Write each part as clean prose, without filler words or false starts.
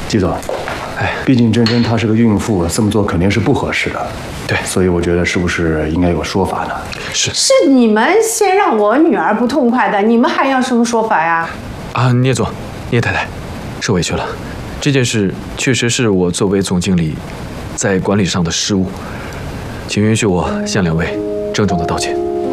季总，毕竟珍珍她是个孕妇，这么做肯定是不合适的。 对， 所以我觉得是不是应该有个说法呢？ 是你们先让我女儿不痛快的，你们还要什么说法呀？ 聂总、聂太太，受委屈了。这件事确实是我作为总经理在管理上的失误，请允许我向两位郑重的道歉。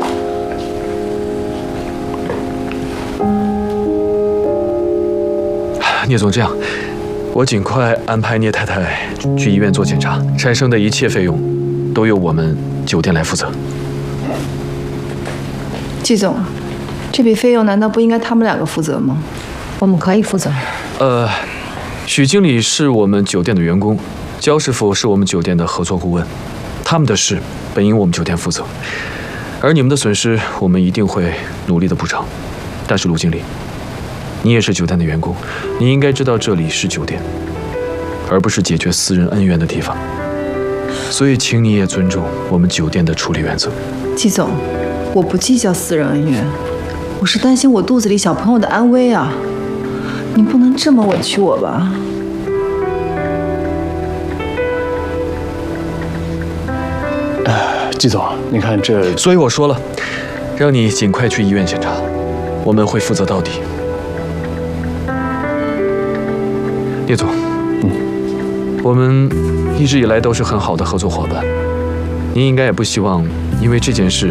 聂总，这样，我尽快安排聂太太去医院做检查，产生的一切费用都由我们酒店来负责。 季总，这笔费用难道不应该他们两个负责吗？ 我们可以负责。 许经理是我们酒店的员工，焦师傅是我们酒店的合作顾问，他们的事本应我们酒店负责，而你们的损失我们一定会努力的补偿。但是陆经理，你也是酒店的员工，你应该知道这里是酒店，而不是解决私人恩怨的地方，所以请你也尊重我们酒店的处理原则。 季总，我不计较私人恩怨，我是担心我肚子里小朋友的安危啊！你不能这么委屈我吧？ 季总，你看这…… 所以我说了，让你尽快去医院检查，我们会负责到底。聂总，我们一直以来都是很好的合作伙伴，您应该也不希望因为这件事